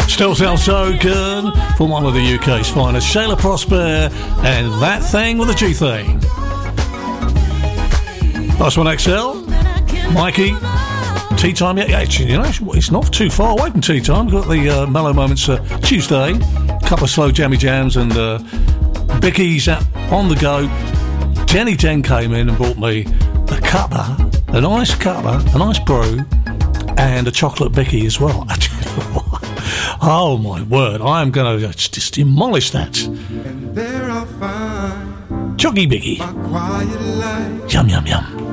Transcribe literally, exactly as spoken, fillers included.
Still sounds so good from one of the U K's finest, Shayla Prosper, and That Thing with a G Thing. Last one, X L, Mikey, Tea Time. Yeah, actually, you know, it's not too far away from tea time. We've got the uh, Mellow Moments uh, Tuesday, a couple of slow jammy jams, and uh, Bicky's out on the go. Jenny Jen came in and brought me a cuppa, a nice cuppa, a nice brew, and a chocolate Bicky as well. Oh my word, I am going to just demolish that. Chuggy Bicky. Yum, yum, yum.